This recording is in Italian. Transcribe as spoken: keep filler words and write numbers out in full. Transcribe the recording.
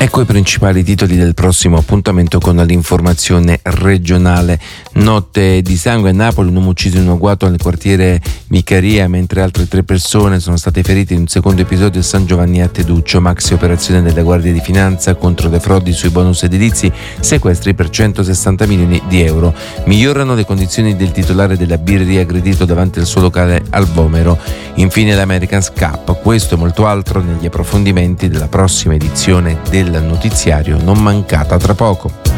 Ecco i principali titoli del prossimo appuntamento con l'informazione regionale. Notte di sangue a Napoli, un uomo ucciso in un agguato nel quartiere Vicaria, mentre altre tre persone sono state ferite in un secondo episodio a San Giovanni a Teduccio. Maxi operazione della Guardia di Finanza contro le frodi sui bonus edilizi, sequestri per centosessanta milioni di euro. Migliorano le condizioni del titolare della birreria aggredito davanti al suo locale al Vomero. Infine l'America's Cup, questo e molto altro negli approfondimenti della prossima edizione del notiziario Non Mancata tra poco.